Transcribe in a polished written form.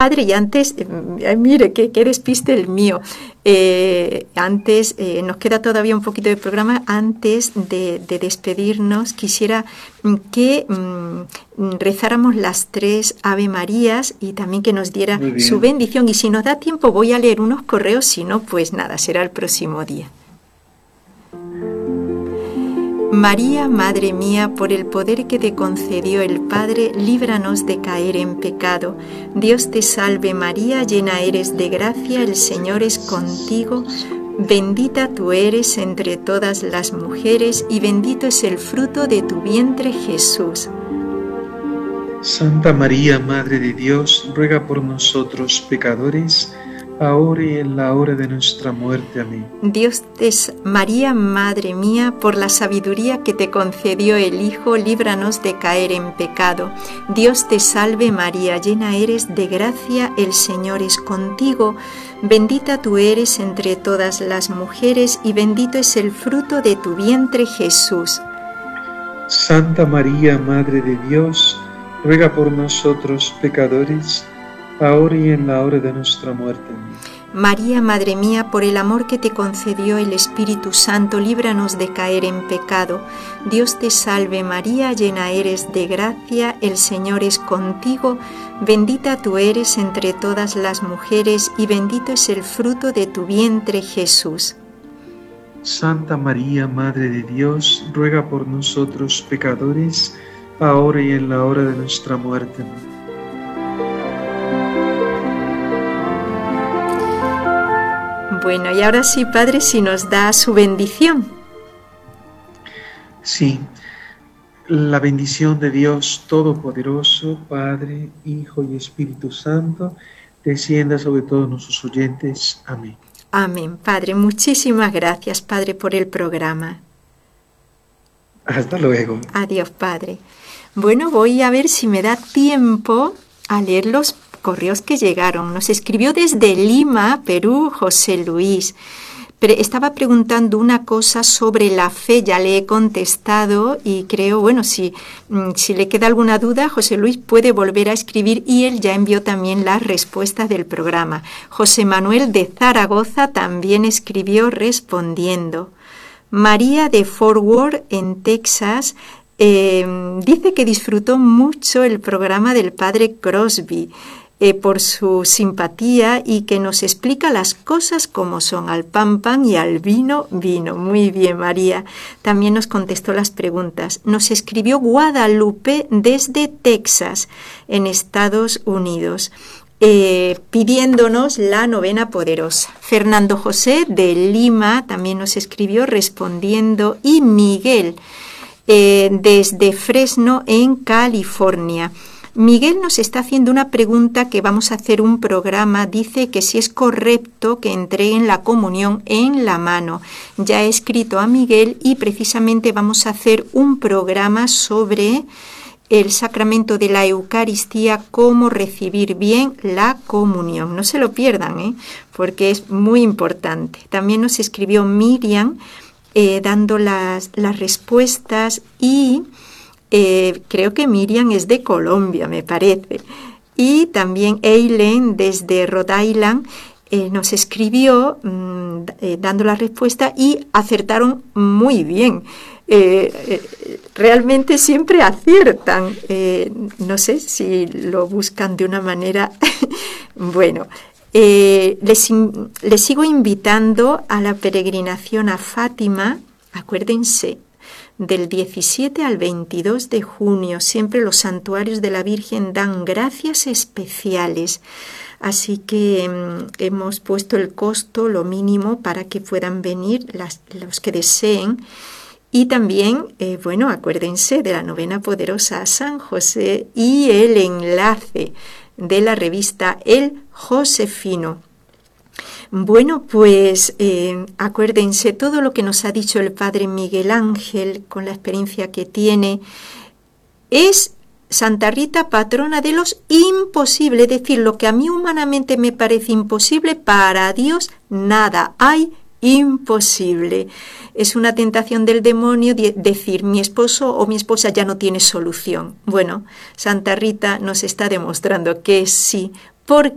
Padre, y antes, mire, qué despiste el mío. Antes, nos queda todavía un poquito de programa. Antes de despedirnos, quisiera que rezáramos las 3 Ave Marías y también que nos diera su bendición. Y si nos da tiempo, voy a leer unos correos. Si no, pues nada, será el próximo día. María, Madre mía, por el poder que te concedió el Padre, líbranos de caer en pecado. Dios te salve María, llena eres de gracia, el Señor es contigo. Bendita tú eres entre todas las mujeres y bendito es el fruto de tu vientre, Jesús. Santa María, Madre de Dios, ruega por nosotros pecadores, ahora y en la hora de nuestra muerte. Amén. María, Madre mía, por la sabiduría que te concedió el Hijo, líbranos de caer en pecado. Dios te salve María, llena eres de gracia, el Señor es contigo. Bendita tú eres entre todas las mujeres y bendito es el fruto de tu vientre, Jesús. Santa María, Madre de Dios, ruega por nosotros pecadores, ahora y en la hora de nuestra muerte. María, Madre mía, por el amor que te concedió el Espíritu Santo, líbranos de caer en pecado. Dios te salve María, llena eres de gracia, el Señor es contigo. Bendita tú eres entre todas las mujeres y bendito es el fruto de tu vientre, Jesús. Santa María, Madre de Dios, ruega por nosotros pecadores, ahora y en la hora de nuestra muerte. Bueno, y ahora sí, Padre, si nos da su bendición. Sí, la bendición de Dios Todopoderoso, Padre, Hijo y Espíritu Santo, descienda sobre todos nuestros oyentes. Amén. Amén, Padre. Muchísimas gracias, Padre, por el programa. Hasta luego. Adiós, Padre. Bueno, voy a ver si me da tiempo a leer los correos que llegaron. Nos escribió desde Lima, Perú, José Luis. Estaba preguntando una cosa sobre la fe, ya le he contestado y creo, bueno, si le queda alguna duda, José Luis puede volver a escribir y él ya envió también las respuestas del programa. José Manuel de Zaragoza también escribió respondiendo. María de Fort Worth, en Texas, dice que disfrutó mucho el programa del padre Crosby por su simpatía y que nos explica las cosas como son, al pan pan y al vino vino. Muy bien, María. También nos contestó las preguntas. Nos escribió Guadalupe desde Texas, en Estados Unidos, pidiéndonos la novena poderosa. Fernando José de Lima también nos escribió respondiendo, y Miguel desde Fresno, en California. Miguel nos está haciendo una pregunta que vamos a hacer un programa. Dice que si es correcto que entreguen la comunión en la mano. Ya he escrito a Miguel y precisamente vamos a hacer un programa sobre el sacramento de la Eucaristía, cómo recibir bien la comunión. No se lo pierdan, porque es muy importante. También nos escribió Miriam dando las respuestas y creo que Miriam es de Colombia, me parece. Y también Eileen desde Rhode Island nos escribió dando la respuesta y acertaron muy bien. Realmente siempre aciertan. No sé si lo buscan de una manera. Bueno, les sigo invitando a la peregrinación a Fátima. Acuérdense, del 17 al 22 de junio, siempre los santuarios de la Virgen dan gracias especiales. Así que hemos puesto el costo, lo mínimo, para que puedan venir los que deseen. Y también, acuérdense de la novena poderosa a San José y el enlace de la revista El Josefino. Bueno, pues acuérdense todo lo que nos ha dicho el padre Miguel Ángel con la experiencia que tiene. Es Santa Rita, patrona de los imposibles, es decir, lo que a mí humanamente me parece imposible, para Dios nada hay imposible. Es una tentación del demonio decir mi esposo o mi esposa ya no tiene solución. Bueno, Santa Rita nos está demostrando que sí,